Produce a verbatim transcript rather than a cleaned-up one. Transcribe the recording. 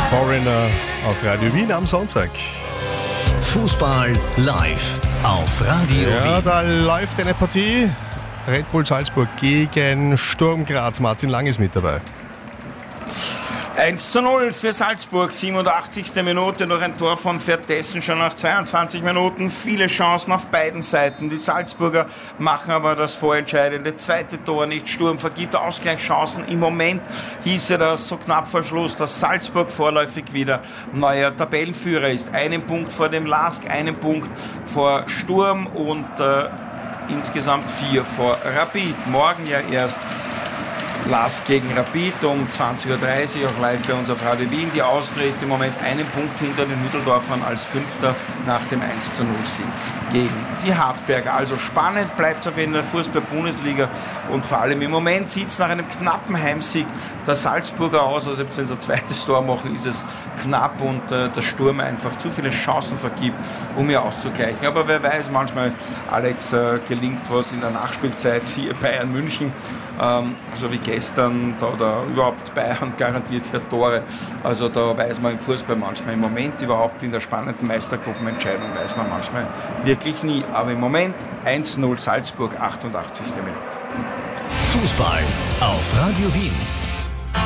Foreigner auf Radio Wien am Sonntag. Fußball live auf Radio Ja, Wien. da läuft eine Partie. Red Bull Salzburg gegen Sturm Graz. Martin Lang ist mit dabei. eins zu null für Salzburg, siebenundachtzigste Minute, durch ein Tor von Vertessen schon nach zweiundzwanzig Minuten. Viele Chancen auf beiden Seiten. Die Salzburger machen aber das vorentscheidende zweite Tor nicht. Sturm vergibt Ausgleichschancen. Im Moment hieße das so knapp vor Schluss, dass Salzburg vorläufig wieder neuer Tabellenführer ist. Einen Punkt vor dem LASK, einen Punkt vor Sturm und äh, insgesamt vier vor Rapid. Morgen ja erst LASK gegen Rapid um zwanzig Uhr dreißig, auch live bei uns auf Radio Wien. Die Austria ist im Moment einen Punkt hinter den Mitteldorfern als Fünfter nach dem eins zu null Sieg gegen die Hartberger. Also spannend bleibt es auf jeden Fall in der Fußball-Bundesliga und vor allem im Moment sieht es nach einem knappen Heimsieg der Salzburger aus. Also selbst wenn sie ein zweites Tor machen, ist es knapp und äh, der Sturm einfach zu viele Chancen vergibt, um hier auszugleichen. Aber wer weiß, manchmal, Alex, äh, gelingt was in der Nachspielzeit, hier Bayern München, ähm, also wie gestern, da, da überhaupt Bayern garantiert hier Tore. Also da weiß man im Fußball manchmal, im Moment überhaupt in der spannenden Meistergruppenentscheidung weiß man manchmal wirklich nie. Aber im Moment eins zu null Salzburg, achtundachtzigste Minute. Fußball auf Radio Wien.